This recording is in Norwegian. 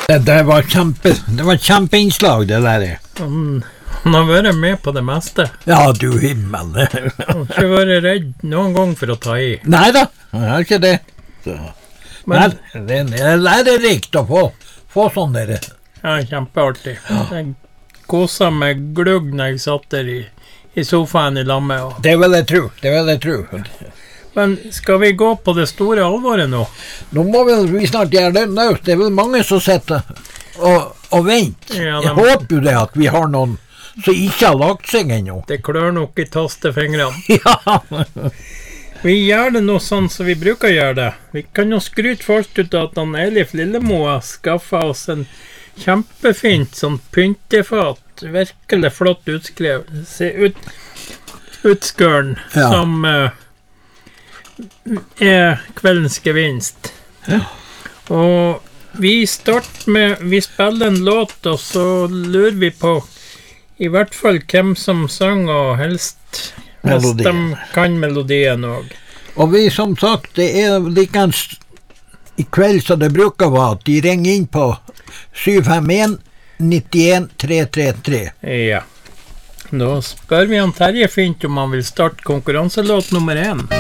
Det var kjempeinnslag, det der. Han har vært med på det meste. Ja, du himmel. Han har ikke vært redd noen gang for å ta i. Neida, han har ikke det. Så. Men det er lærerikt å få sånn der. Ja, kjempeartig. Jeg koset meg glugg når jeg satt der i sofaen i lammet. Det vil jeg tro. Men skal vi gå på det store alvoret nå? Nå må vi snart gjøre det. Det er vel mange som sitter og venter. Ja, jeg håper jo det at vi har noen som ikke har lagt seg ennå. Det klør nok i tastefingrene. Ja. Vi gjør det nå sånn som vi bruker å gjøre det. Vi kan jo skryte først ut av at Elif Lillemo har skaffet oss en kjempefint sånn pyntefat. Virkelig flott utskrevet. Se utskøren som er kveldens gevinst. Ja. Og vi spiller en låt, og så lurer vi på i hvert fall hvem som sang, og helst hvis de kan melodien også. Og vi, som sagt, det er likens i kveld så det bruker være at de ringer inn på 751 91 333. Ja. Nå spør vi Terje Fint om han vil starte konkurranselåt nummer 1.